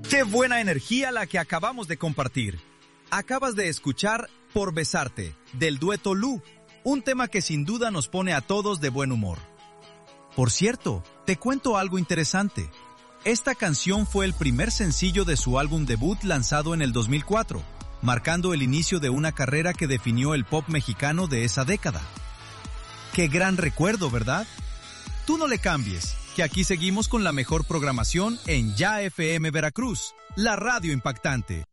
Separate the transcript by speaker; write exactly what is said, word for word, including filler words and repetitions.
Speaker 1: ¡Qué buena energía la que acabamos de compartir! Acabas de escuchar Por Besarte, del dueto Lu, un tema que sin duda nos pone a todos de buen humor. Por cierto, te cuento algo interesante. Esta canción fue el primer sencillo de su álbum debut lanzado en el dos mil cuatro, marcando el inicio de una carrera que definió el pop mexicano de esa década. ¡Qué gran recuerdo!, ¿verdad? Tú no le cambies, que aquí seguimos con la mejor programación en Ya F M Veracruz, la radio impactante.